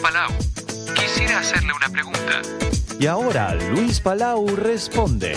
Palau. Quisiera hacerle una pregunta. Y ahora Luis Palau responde.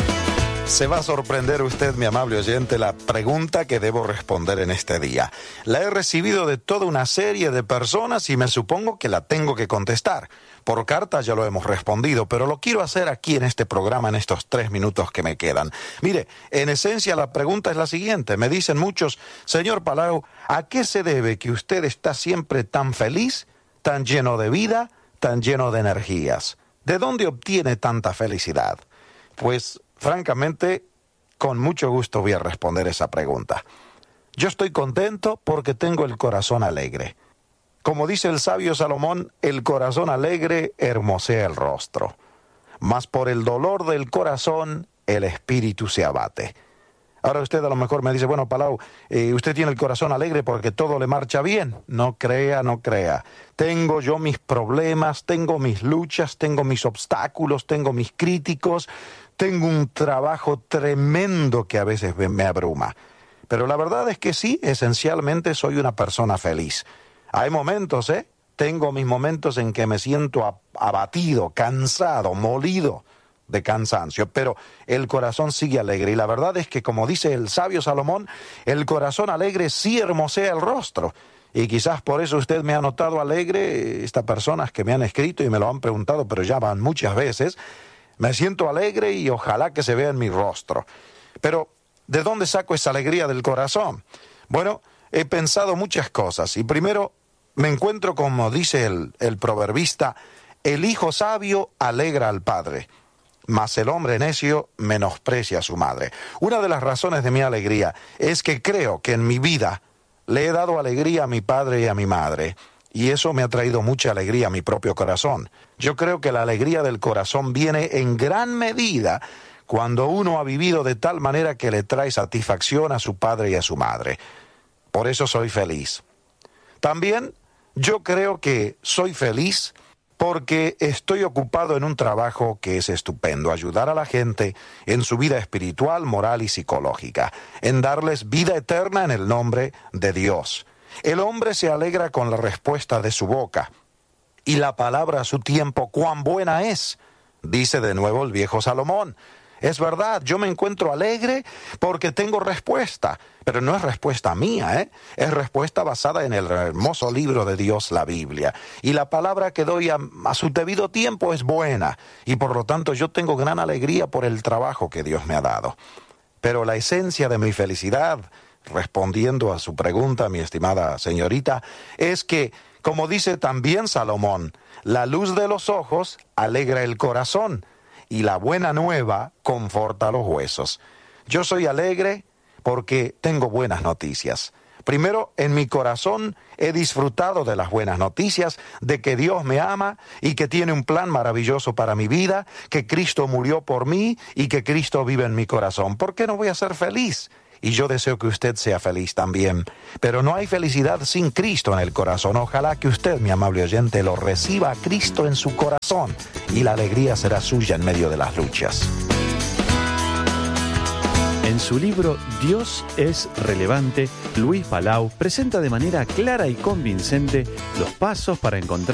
Se va a sorprender usted, mi amable oyente, la pregunta que debo responder en este día. La he recibido de toda una serie de personas y me supongo que la tengo que contestar. Por carta ya lo hemos respondido, pero lo quiero hacer aquí en este programa en estos 3 minutos que me quedan. Mire, en esencia la pregunta es la siguiente. Me dicen muchos, señor Palau, ¿a qué se debe que usted está siempre tan feliz, tan lleno de vida, tan lleno de energías? ¿De dónde obtiene tanta felicidad? Pues, francamente, con mucho gusto voy a responder esa pregunta. Yo estoy contento porque tengo el corazón alegre. Como dice el sabio Salomón, el corazón alegre hermosea el rostro. Mas por el dolor del corazón, el espíritu se abate. Ahora usted a lo mejor me dice, bueno, Palau, usted tiene el corazón alegre porque todo le marcha bien. No crea, no crea. Tengo yo mis problemas, tengo mis luchas, tengo mis obstáculos, tengo mis críticos, tengo un trabajo tremendo que a veces me abruma. Pero la verdad es que sí, esencialmente soy una persona feliz. Hay momentos, tengo mis momentos en que me siento abatido, cansado, molido de cansancio, pero el corazón sigue alegre. Y la verdad es que, como dice el sabio Salomón, el corazón alegre sí hermosea el rostro. Y quizás por eso usted me ha notado alegre, estas personas que me han escrito y me lo han preguntado, pero ya van muchas veces. Me siento alegre y ojalá que se vea en mi rostro. Pero, ¿de dónde saco esa alegría del corazón? Bueno, he pensado muchas cosas. Y primero, me encuentro, como dice el proverbista, el hijo sabio alegra al padre, mas el hombre necio menosprecia a su madre. Una de las razones de mi alegría es que creo que en mi vida le he dado alegría a mi padre y a mi madre, y eso me ha traído mucha alegría a mi propio corazón. Yo creo que la alegría del corazón viene en gran medida cuando uno ha vivido de tal manera que le trae satisfacción a su padre y a su madre. Por eso soy feliz. También yo creo que soy feliz porque estoy ocupado en un trabajo que es estupendo, ayudar a la gente en su vida espiritual, moral y psicológica, en darles vida eterna en el nombre de Dios. El hombre se alegra con la respuesta de su boca, y la palabra a su tiempo, cuán buena es, dice de nuevo el viejo Salomón. Es verdad, yo me encuentro alegre porque tengo respuesta, pero no es respuesta mía, es respuesta basada en el hermoso libro de Dios, la Biblia. Y la palabra que doy a su debido tiempo es buena, y por lo tanto yo tengo gran alegría por el trabajo que Dios me ha dado. Pero la esencia de mi felicidad, respondiendo a su pregunta, mi estimada señorita, es que, como dice también Salomón, la luz de los ojos alegra el corazón, y la buena nueva conforta los huesos. Yo soy alegre porque tengo buenas noticias. Primero, en mi corazón he disfrutado de las buenas noticias, de que Dios me ama y que tiene un plan maravilloso para mi vida, que Cristo murió por mí y que Cristo vive en mi corazón. ¿Por qué no voy a ser feliz? Y yo deseo que usted sea feliz también. Pero no hay felicidad sin Cristo en el corazón. Ojalá que usted, mi amable oyente, lo reciba a Cristo en su corazón y la alegría será suya en medio de las luchas. En su libro Dios es relevante, Luis Palau presenta de manera clara y convincente los pasos para encontrar